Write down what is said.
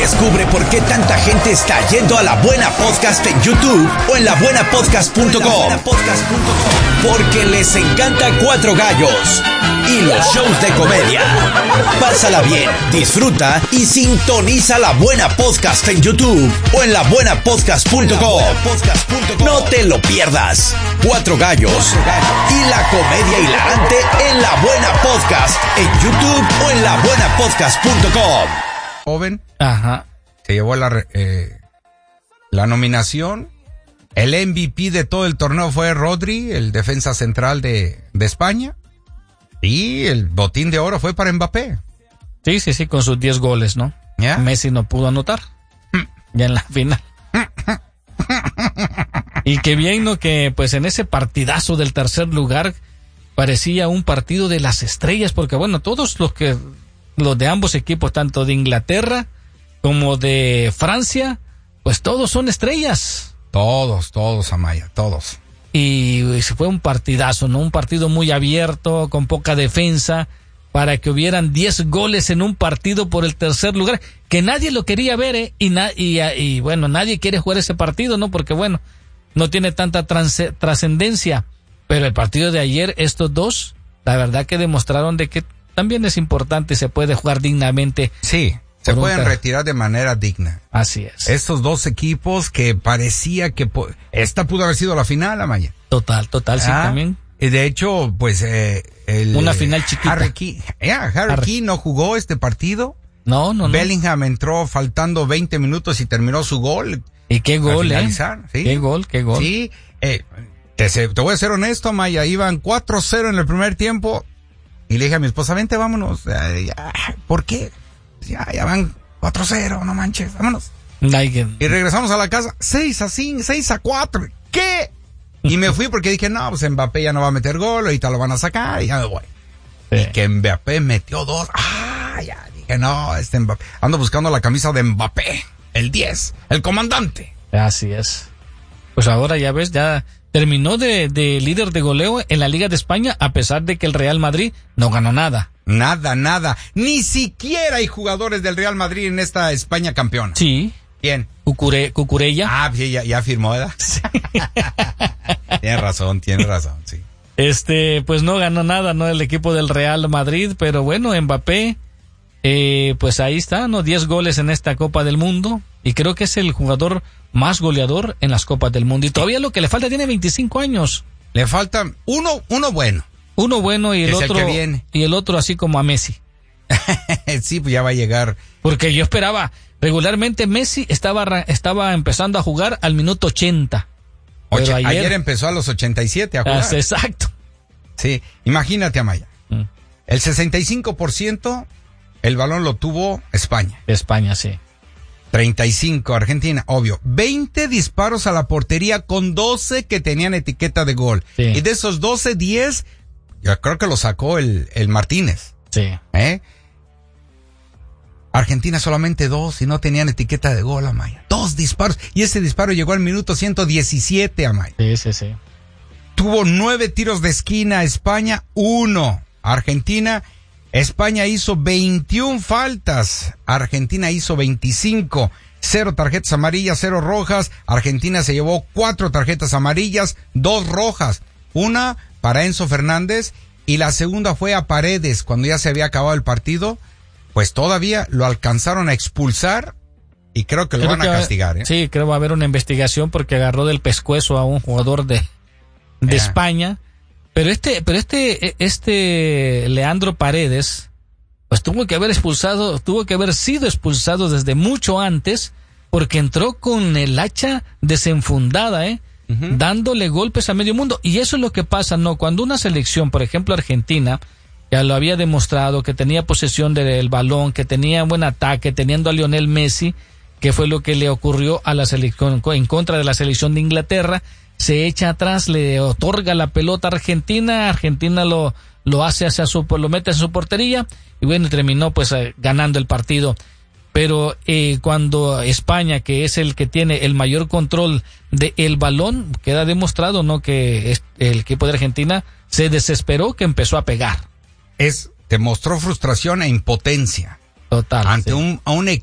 Descubre por qué tanta gente está yendo a La Buena Podcast en YouTube o en labuenapodcast.com. Porque les encanta Cuatro Gallos y los shows de comedia. Pásala bien, disfruta y sintoniza La Buena Podcast en YouTube o en labuenapodcast.com. No te lo pierdas. Cuatro Gallos y la comedia hilarante en La Buena Podcast en YouTube o en labuenapodcast.com. Joven, Ajá. se llevó la nominación. El MVP de todo el torneo fue Rodri, el defensa central de España. Y el botín de oro fue para Mbappé. Sí, con sus 10 goles, ¿no? ¿Ya? Messi no pudo anotar. Ya en la final. Y qué bien, ¿no? Que pues en ese partidazo del tercer lugar parecía un partido de las estrellas, porque bueno, todos los de ambos equipos, tanto de Inglaterra como de Francia, pues todos son estrellas. Todos, Amaya, todos. Y fue un partidazo, ¿no? Un partido muy abierto, con poca defensa, para que hubieran 10 goles en un partido por el tercer lugar, que nadie lo quería ver, ¿eh? Y bueno, nadie quiere jugar ese partido, ¿no? Porque bueno, no tiene tanta trascendencia. Pero el partido de ayer, estos dos, la verdad que demostraron de que también es importante y se puede jugar dignamente. Sí, se pueden retirar de manera digna. Así es. Estos dos equipos que parecía que esta pudo haber sido la final, Amaya. Total, sí, también. Y de hecho, pues una final chiquita. Harry Kane no jugó este partido. No. Bellingham entró faltando 20 minutos y terminó su gol. Y qué gol, ¿sí? Qué gol. Sí, te voy a ser honesto, Amaya, iban 4-0 en el primer tiempo. Y le dije a mi esposa, vente, vámonos. ¿Por qué? Ya van 4-0, no manches, vámonos. Y regresamos a la casa, 6-4. ¿Qué? Y me fui porque dije, no, pues Mbappé ya no va a meter gol, ahorita lo van a sacar y ya me voy. Sí. Y que Mbappé metió 2. Ya dije, no, Mbappé. Ando buscando la camisa de Mbappé, el 10, el comandante. Así es. Pues ahora ya ves, ya terminó de líder de goleo en la Liga de España, a pesar de que el Real Madrid no ganó nada. Nada. Ni siquiera hay jugadores del Real Madrid en esta España campeona. Sí. ¿Quién? Cucurella. Sí, ya firmó, ¿verdad? Sí. Tienes razón, sí. Pues no ganó nada, ¿no? El equipo del Real Madrid, pero bueno, Mbappé, pues ahí está, ¿no? 10 goles en esta Copa del Mundo, y creo que es el jugador más goleador en las Copas del Mundo, y todavía lo que le falta, tiene 25 años. Le falta uno bueno. Uno bueno y el otro, el que viene. Y el otro así como a Messi. Sí, pues ya va a llegar. Porque yo esperaba, regularmente Messi estaba empezando a jugar al minuto 80. Pero ayer empezó a los 87 a jugar. Exacto. Sí, imagínate, Amaya. El 65% el balón lo tuvo España. España, sí. 35 Argentina, obvio. 20 disparos a la portería con 12 que tenían etiqueta de gol. Sí. Y de esos 12, 10, yo creo que lo sacó el Martínez. Sí. Argentina solamente 2 y no tenían etiqueta de gol, Amaya. 2 disparos. Y ese disparo llegó al minuto 117, Amaya. Sí. Tuvo 9 tiros de esquina, España 1. Argentina, España hizo 21 faltas, Argentina hizo 25. 0 tarjetas amarillas, 0 rojas. Argentina se llevó 4 tarjetas amarillas, 2 rojas. Una para Enzo Fernández y la segunda fue a Paredes cuando ya se había acabado el partido. Pues todavía lo alcanzaron a expulsar y creo que lo van a castigar. Sí, creo que va a haber una investigación porque agarró del pescuezo a un jugador de España. Pero este Leandro Paredes, pues tuvo que haber sido expulsado desde mucho antes, porque entró con el hacha desenfundada, dándole golpes a medio mundo. Y eso es lo que pasa, ¿no? Cuando una selección, por ejemplo Argentina, ya lo había demostrado, que tenía posesión del balón, que tenía buen ataque, teniendo a Lionel Messi, que fue lo que le ocurrió a la selección, en contra de la selección de Inglaterra, se echa atrás, le otorga la pelota a Argentina lo hace lo mete en su portería, y bueno, terminó pues ganando el partido. Pero cuando España, que es el que tiene el mayor control del balón, queda demostrado, ¿no?, que el equipo de Argentina se desesperó, que empezó a pegar. Demostró frustración e impotencia. Total. Ante un